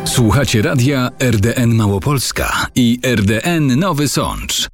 Słuchacie radia RDN Małopolska i RDN Nowy Sącz.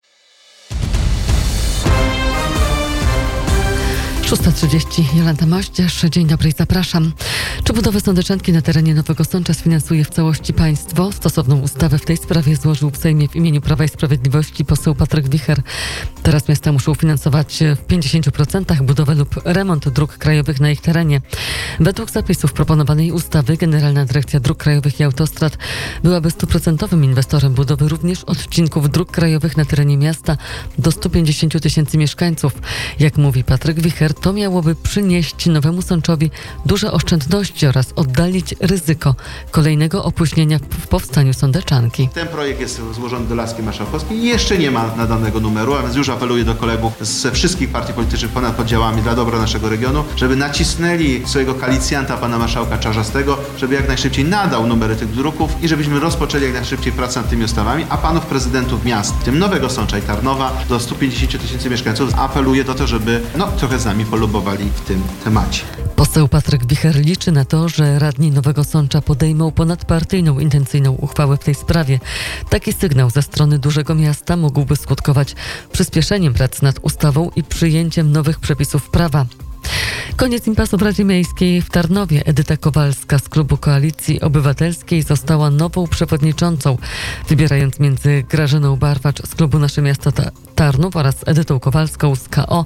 6:30. Jolanta Moździerz. Dzień dobry i zapraszam. Czy budowę sądeczanki na terenie Nowego Sącza sfinansuje w całości państwo? Stosowną ustawę w tej sprawie złożył w Sejmie w imieniu Prawa i Sprawiedliwości poseł Patryk Wicher. Teraz miasta muszą finansować w 50% budowę lub remont dróg krajowych na ich terenie. Według zapisów proponowanej ustawy Generalna Dyrekcja Dróg Krajowych i Autostrad byłaby 100% inwestorem budowy również odcinków dróg krajowych na terenie miasta do 150 tysięcy mieszkańców. Jak mówi Patryk Wicher, to miałoby przynieść Nowemu Sączowi duże oszczędności oraz oddalić ryzyko kolejnego opóźnienia w powstaniu sądeczanki. Ten projekt jest złożony do Laski Marszałkowskiej i jeszcze nie ma nadanego numeru, a więc już apeluję do kolegów ze wszystkich partii politycznych ponad podziałami dla dobra naszego regionu, żeby nacisnęli swojego koalicjanta, pana marszałka Czarzastego, żeby jak najszybciej nadał numery tych druków i żebyśmy rozpoczęli jak najszybciej pracę nad tymi ustawami, a panów prezydentów miast, w tym Nowego Sącza i Tarnowa, do 150 tysięcy mieszkańców, apeluję do to, żeby trochę z nami polubowali w tym temacie. Poseł Patryk Wicher liczy na to, że radni Nowego Sącza podejmą ponadpartyjną, intencyjną uchwałę w tej sprawie. Taki sygnał ze strony dużego miasta mógłby skutkować przyspieszeniem prac nad ustawą i przyjęciem nowych przepisów prawa. Koniec impasu w Radzie Miejskiej w Tarnowie. Edyta Kowalska z klubu Koalicji Obywatelskiej została nową przewodniczącą, wybierając między Grażyną Barwacz z klubu Nasze Miasto Tarnów oraz Edytą Kowalską z KO.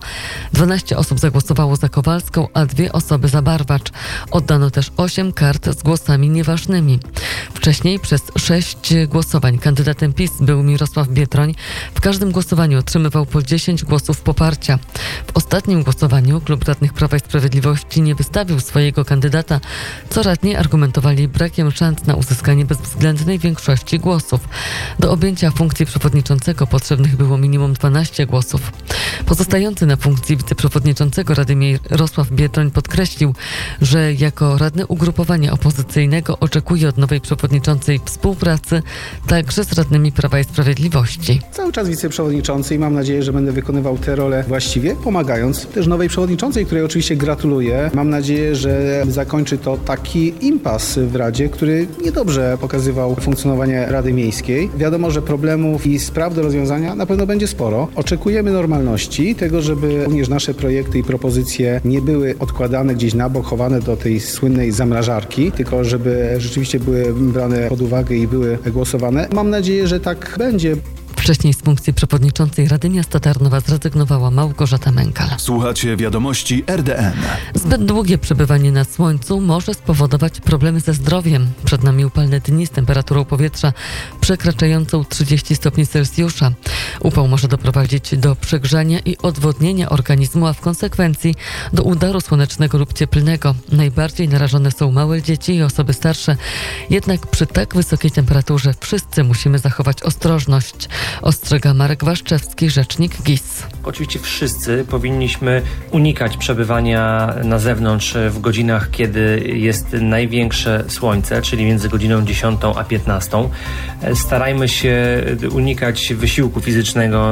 12 osób zagłosowało za Kowalską, a 2 osoby za Barwacz. Oddano też 8 kart z głosami nieważnymi. Wcześniej przez 6 głosowań kandydatem PiS był Mirosław Biedroń. W każdym głosowaniu otrzymywał po 10 głosów poparcia. W ostatnim głosowaniu klub radnych Prawa i Sprawiedliwości nie wystawił swojego kandydata, co radni argumentowali brakiem szans na uzyskanie bezwzględnej większości głosów. Do objęcia funkcji przewodniczącego potrzebnych było minimum 12 głosów. Pozostający na funkcji wiceprzewodniczącego Rady Mirosław Biedroń podkreślił, że jako radny ugrupowania opozycyjnego oczekuje od nowej przewodniczącej współpracy także z radnymi Prawa i Sprawiedliwości. Cały czas wiceprzewodniczący i mam nadzieję, że będę wykonywał tę rolę właściwie, pomagając też nowej przewodniczącej, której oczywiście gratuluję. Mam nadzieję, że zakończy to taki impas w Radzie, który niedobrze pokazywał funkcjonowanie Rady Miejskiej. Wiadomo, że problemów i spraw do rozwiązania na pewno będzie sporo. Oczekujemy normalności, tego, żeby również nasze projekty i propozycje nie były odkładane gdzieś na bok, chowane do tej słynnej zamrażarki, tylko żeby rzeczywiście były brane pod uwagę i były głosowane. Mam nadzieję, że tak będzie. Wcześniej z funkcji przewodniczącej Rady Miasta Tarnowa zrezygnowała Małgorzata Menkal. Słuchacie wiadomości RDN. Zbyt długie przebywanie na słońcu może spowodować problemy ze zdrowiem. Przed nami upalne dni z temperaturą powietrza przekraczającą 30 stopni Celsjusza. Upał może doprowadzić do przegrzania i odwodnienia organizmu, a w konsekwencji do udaru słonecznego lub cieplnego. Najbardziej narażone są małe dzieci i osoby starsze. Jednak przy tak wysokiej temperaturze wszyscy musimy zachować ostrożność. Ostrzega Marek Waszczewski, rzecznik GIS. Oczywiście wszyscy powinniśmy unikać przebywania na zewnątrz w godzinach, kiedy jest największe słońce, czyli między godziną 10 a 15. Starajmy się unikać wysiłku fizycznego